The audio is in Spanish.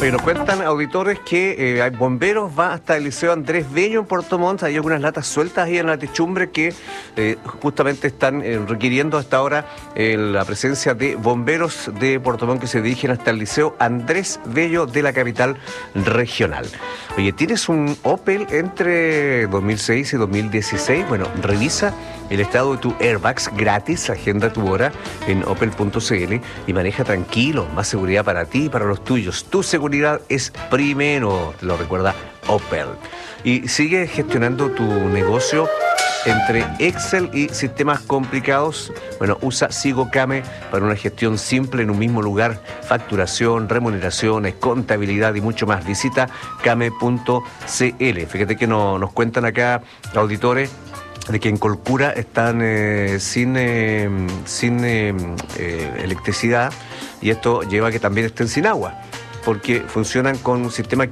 Oye, nos cuentan auditores que hay bomberos, va hasta el Liceo Andrés Bello en Puerto Montt. Hay algunas latas sueltas ahí en la techumbre que justamente están requiriendo hasta ahora la presencia de bomberos de Puerto Montt que se dirigen hasta el Liceo Andrés Bello de la capital regional. Oye, ¿tienes un Opel entre 2006 y 2016? Bueno, revisa el estado de tu Airbags gratis, agenda tu hora en opel.cl y maneja tranquilo, más seguridad para ti y para los tuyos. Tu seguridad es primero, te lo recuerda Opel. Y sigue gestionando tu negocio entre Excel y sistemas complicados. Bueno, usa SigoCame para una gestión simple en un mismo lugar. Facturación, remuneraciones, contabilidad y mucho más. Visita came.cl. Fíjate que nos cuentan acá auditores de que en Colcura están sin electricidad, y esto lleva a que también estén sin agua, porque funcionan con un sistema